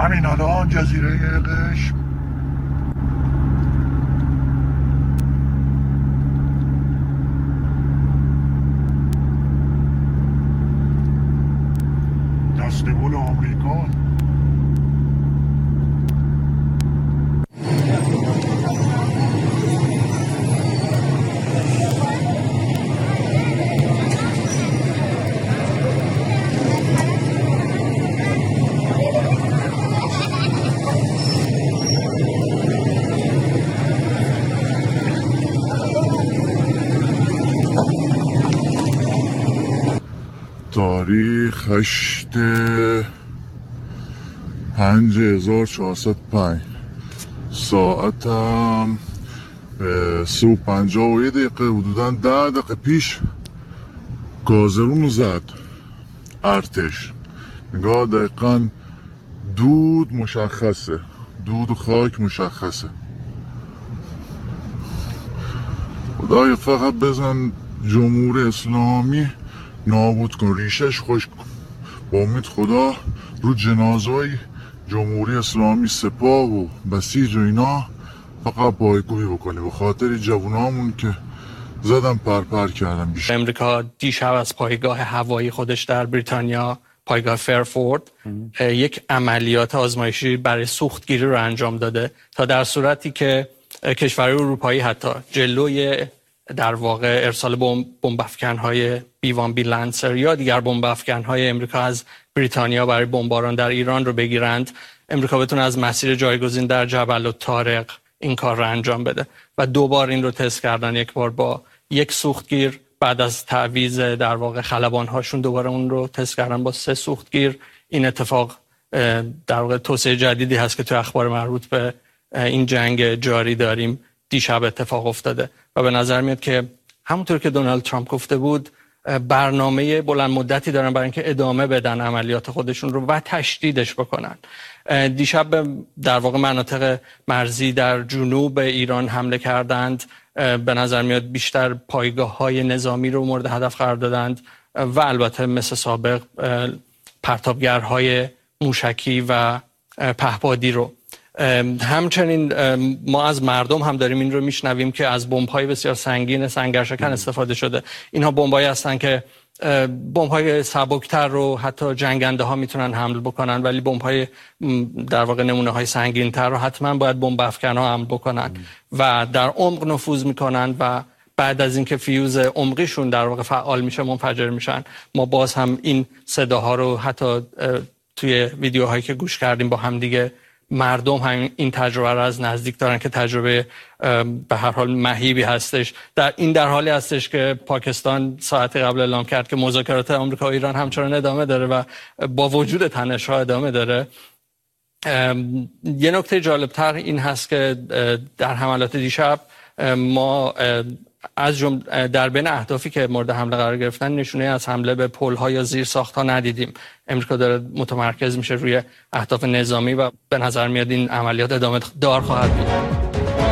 همین الان جزیره قشم دستگل آمریکا. تاریخ 8/5/1405 ساعتم 3:51 حدوداً 10 دقیقه پیش گازرون رو زد ارتش. نگاه دقیقاً دود مشخصه، دود و خاک مشخصه. خدای فقط بزن جمهوری اسلامی نابود کن، ریشش خشک کن. با امید خدا رو جنازه‌های جمهوری اسلامی سپاه و بسیج و اینا فقط پایکوبی بکنی به خاطر جوونامون که زدن پرپر کردن. بیشتر امریکا دیشب از پایگاه هوایی خودش در بریتانیا، پایگاه فرفورد، یک عملیات آزمایشی برای سوختگیری رو انجام داده تا در صورتی که کشورهای اروپایی حتی جلوی در واقع ارسال بمب افکن‌های B1B لنسر یا دیگر بمب افکن‌های امریکا از بریتانیا برای بمباران در ایران رو بگیرند، امریکا بتونه از مسیر جایگزین در جبل الطارق این کار رو انجام بده. و دوبار این رو تست کردن، یک بار با یک سوختگیر بعد از تعویض در واقع خلبان‌هاشون دوباره اون رو تست کردن با 3 سوختگیر. این اتفاق در واقع توسعه جدیدی هست که تو اخبار مربوط به این جنگ جاری داریم دیشب اتفاق افتاده و به نظر میاد که همونطور که دونالد ترامپ گفته بود برنامه بلند مدتی دارن برای اینکه ادامه بدن عملیات خودشون رو و تشدیدش بکنن. دیشب در واقع مناطق مرزی در جنوب ایران حمله کردند. به نظر میاد بیشتر پایگاه‌های نظامی رو مورد هدف قرار دادند و البته مثل سابق پرتابگرهای موشکی و پهپادی رو. همچنین ما از مردم هم داریم این رو میشنویم که از بمب‌های بسیار سنگین سنگرشکن استفاده شده. اینها بمب‌هایی هستن که بمب‌های سبکتر رو حتی جنگنده ها میتونن حمل بکنن، ولی بمب‌های در واقع نمونه‌های سنگین‌تر رو حتما باید بمب افکن‌ها حمل بکنن و در عمق نفوذ میکنن و بعد از اینکه فیوز عمقیشون در واقع فعال میشه منفجر میشن. ما باز هم این صداها رو حتی توی ویدیوهایی که گوش کردیم با هم دیگه مردم هم این تجربه رو از نزدیک دارن که تجربه به هر حال مهیبی هستش. در حالی هستش که پاکستان ساعتی قبل اعلام کرد که مذاکرات آمریکا و ایران همچنان ادامه داره و با وجود تنش‌ها ادامه داره. یه نکته جالبتر این هست که در حملات دیشب ما از در بین اهدافی که مورد حمله قرار گرفتن نشونه از حمله به پل‌ها یا زیرساخت‌ها ندیدیم. امریکا داره متمرکز میشه روی اهداف نظامی و به نظر میاد این عملیات ادامه دار خواهد بود.